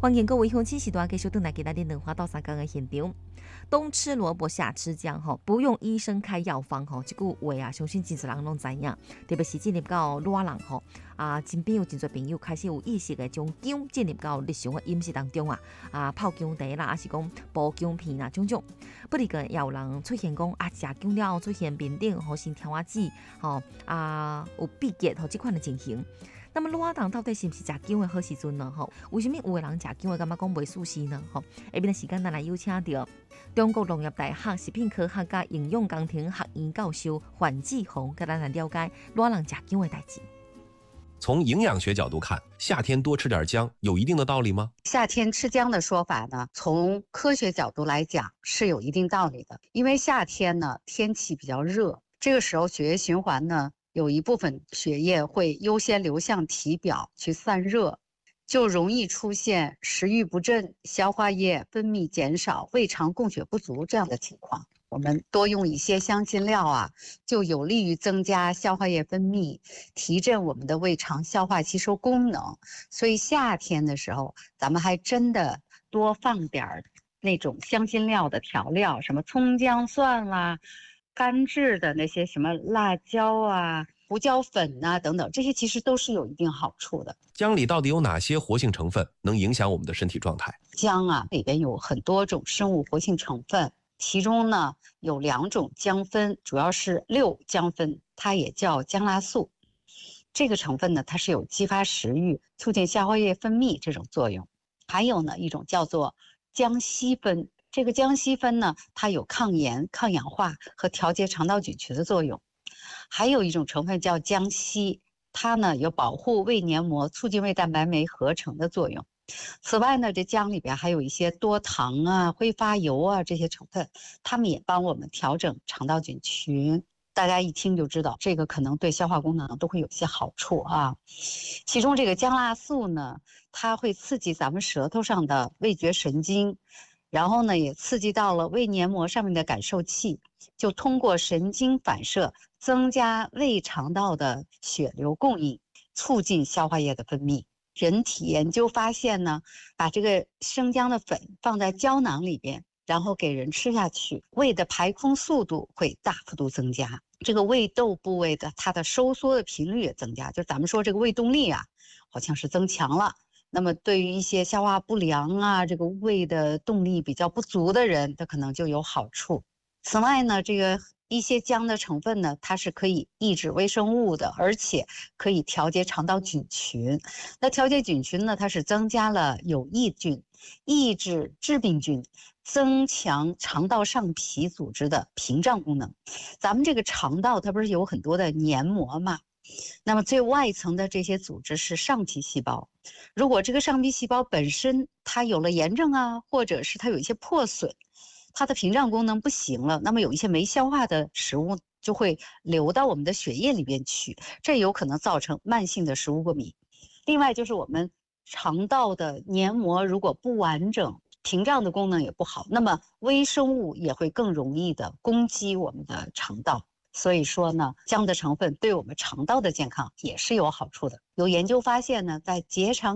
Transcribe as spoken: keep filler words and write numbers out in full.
欢迎各位乡亲时段继续回来给咱的两花到三讲的现场。冬吃萝卜夏吃姜吼，不用医生开药方吼，这句话啊，相信真侪人拢知影。特别是进入到热人吼啊，身边有真侪朋友开始有意识的将姜进入到日常的饮食当中啊，啊泡姜茶啦，还是讲煲姜片啦，种种。不离个也有人出现讲啊，食姜了出现面顶或是条啊子吼啊有闭结吼这款的情形。那么热人到底是不是食姜的好时阵呢？吼，为什么有的人食姜的感觉讲袂舒适呢？吼，下边的时间咱来邀请到中国农业大学食品科学甲营养工程学院教授范志宏，跟咱来了解热人食姜的代志。 从营养学角度看，夏天多吃点姜有一定的道理吗？ 夏天吃姜的说法呢，从科学角度来讲是有一定道理的。因为夏天呢天气比较热，这个时候血液循环呢有一部分血液会优先流向体表去散热，就容易出现食欲不振、消化液分泌减少、胃肠供血不足这样的情况。我们多用一些香辛料啊，就有利于增加消化液分泌，提振我们的胃肠消化吸收功能。所以夏天的时候，咱们还真的多放点那种香辛料的调料，什么葱姜蒜啦、干制的那些什么辣椒啊、胡椒粉啊等等，这些其实都是有一定好处的。 姜里到底有哪些活性成分能影响我们的身体状态？ 姜啊里边有很多种生物活性成分，其中呢有两种姜酚，主要是六姜酚，它也叫姜辣素。这个成分呢，它是有激发食欲、促进消化液分泌这种作用。还有呢一种叫做姜烯酚，这个姜烯酚呢，它有抗炎、抗氧化和调节肠道菌群的作用。还有一种成分叫姜烯，它呢有保护胃黏膜、促进胃蛋白酶合成的作用。此外呢，这姜里边还有一些多糖啊、挥发油啊这些成分，它们也帮我们调整肠道菌群。大家一听就知道，这个可能对消化功能都会有些好处啊。其中这个姜辣素呢，它会刺激咱们舌头上的味觉神经，然后呢也刺激到了胃黏膜上面的感受器，就通过神经反射增加胃肠道的血流供应，促进消化液的分泌。人体研究发现呢，把这个生姜的粉放在胶囊里边，然后给人吃下去，胃的排空速度会大幅度增加，这个胃窦部位的它的收缩的频率也增加，就咱们说这个胃动力啊，好像是增强了。那么对于一些消化不良啊，这个胃的动力比较不足的人，它可能就有好处。此外呢，这个一些姜的成分呢，它是可以抑制微生物的，而且可以调节肠道菌群。那调节菌群呢，它是增加了有益菌，抑制致病菌，增强肠道上皮组织的屏障功能。咱们这个肠道它不是有很多的黏膜吗？那么最外层的这些组织是上皮细胞，如果这个上皮细胞本身它有了炎症啊，或者是它有一些破损，它的屏障功能不行了，那么有一些没消化的食物就会流到我们的血液里边去，这有可能造成慢性的食物过敏。另外就是我们肠道的黏膜如果不完整，屏障的功能也不好，那么微生物也会更容易的攻击我们的肠道。所以说呢，姜的成分对我们肠道的健康也是有好处的。有研究发现呢，在结肠